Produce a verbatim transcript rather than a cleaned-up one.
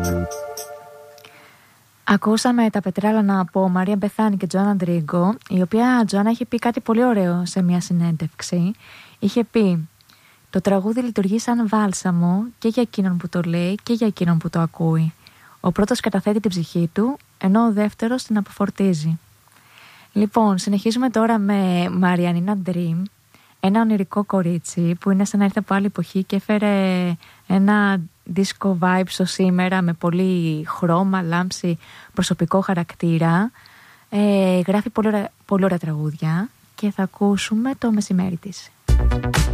Ακούσαμε τα πετράλανα από Μαρία Μπεθάνη και Τζοάννα Ντρίγκο, η οποία Τζοάννα είχε πει κάτι πολύ ωραίο σε μια συνέντευξη. Είχε πει: το τραγούδι λειτουργεί σαν βάλσαμο και για εκείνον που το λέει και για εκείνον που το ακούει. Ο πρώτος καταθέτει την ψυχή του, ενώ ο δεύτερος την αποφορτίζει. Λοιπόν, συνεχίζουμε τώρα με Μαριανίνα Dream, ένα ονειρικό κορίτσι που είναι σαν να ήρθε από άλλη εποχή και έφερε ένα disco vibe στο σήμερα με πολύ χρώμα, λάμψη, προσωπικό χαρακτήρα. Ε, γράφει πολύ ωραία, πολύ ωραία τραγούδια και θα ακούσουμε το μεσημέρι της.